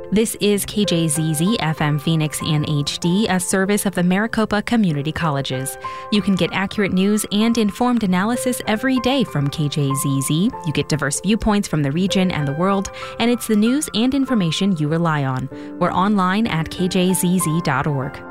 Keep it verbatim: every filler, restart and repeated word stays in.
This is K J Z Z F M Phoenix and H D, a service of the Maricopa Community Colleges. You can get accurate news and informed analysis every day from K J Z Z. You get diverse viewpoints from the region and the world, and it's the news and information you rely on. We're online at k j z z dot org.